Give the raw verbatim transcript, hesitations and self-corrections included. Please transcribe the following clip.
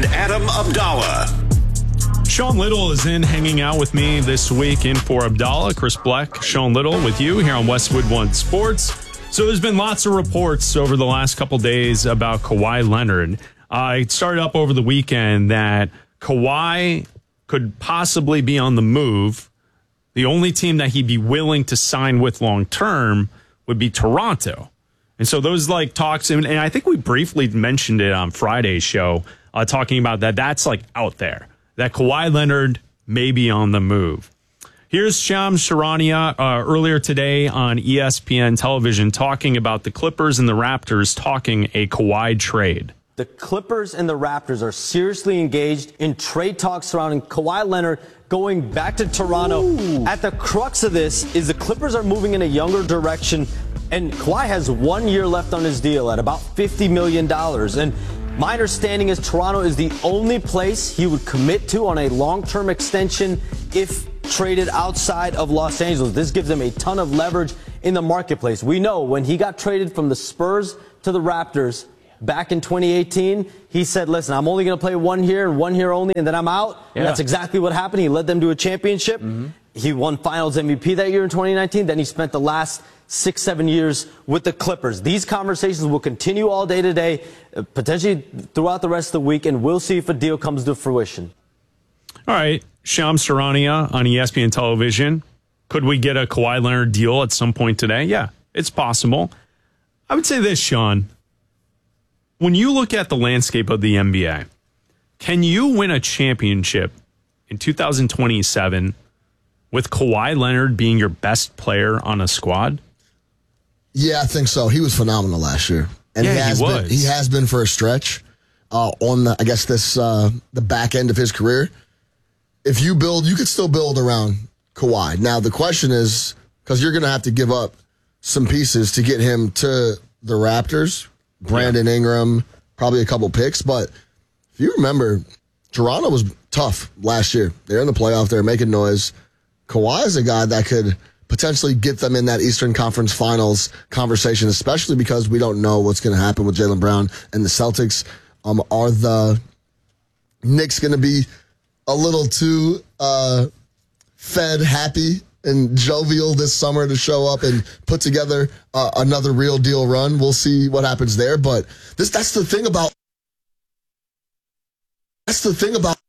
and Adam Abdallah. Sean Little is in hanging out with me this week in for Abdallah. Chris Bleck, Sean Little with you here on Westwood One Sports. So there's been lots of reports over the last couple days about Kawhi Leonard. Uh, it started up over the weekend that Kawhi could possibly be on the move. The only team that he'd be willing to sign with long term would be Toronto. And so those like talks, and, and I think we briefly mentioned it on Friday's show, uh, talking about that. That's like out there, that Kawhi Leonard may be on the move. Here's Shams Charania uh, earlier today on E S P N television talking about the Clippers and the Raptors talking a Kawhi trade. The Clippers and the Raptors are seriously engaged in trade talks surrounding Kawhi Leonard going back to Toronto. Ooh. At the crux of this is the Clippers are moving in a younger direction, and Kawhi has one year left on his deal at about fifty million dollars. And my understanding is Toronto is the only place he would commit to on a long-term extension if traded outside of Los Angeles. This gives him a ton of leverage in the marketplace. We know when he got traded from the Spurs to the Raptors back in twenty eighteen, he said, listen, I'm only going to play one year and one year only, and then I'm out. Yeah. And that's exactly what happened. He led them to a championship. Mm-hmm. He won Finals M V P that year in twenty nineteen. Then he spent the last six, seven years with the Clippers. These conversations will continue all day today, uh, potentially throughout the rest of the week, and we'll see if a deal comes to fruition. All right. Shams Charania on E S P N television. Could we get a Kawhi Leonard deal at some point today? Yeah, it's possible. I would say this, Sean. When you look at the landscape of the N B A, can you win a championship in two thousand twenty-seven with Kawhi Leonard being your best player on a squad? Yeah, I think so. He was phenomenal last year. And yeah, he has he was. Been, he has been for a stretch uh, on, the, I guess, this uh, the back end of his career. If you build, you could still build around Kawhi. Now, the question is, because you're going to have to give up some pieces to get him to the Raptors, Brandon yeah. Ingram, probably a couple picks. But if you remember, Toronto was tough last year. They're in the playoff. They're making noise. Kawhi is a guy that could potentially get them in that Eastern Conference Finals conversation, especially because we don't know what's going to happen with Jaylen Brown and the Celtics. Um, are the Knicks going to be a little too uh, fed, happy, and jovial this summer to show up and put together uh, another real deal run? We'll see what happens there. But this that's the thing about that's the thing about